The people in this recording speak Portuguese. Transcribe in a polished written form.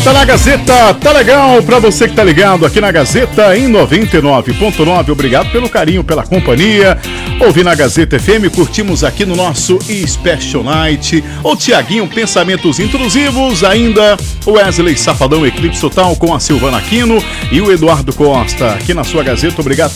Tá na Gazeta, tá legal pra você que tá ligado aqui na Gazeta em 99.9. Obrigado pelo carinho, pela companhia. Ouvi na Gazeta FM, curtimos aqui no nosso Special Night. O Tiaguinho, Pensamentos Intrusivos. Ainda o Wesley Safadão, Eclipse Total com a Silvana Aquino e o Eduardo Costa aqui na sua Gazeta. Obrigado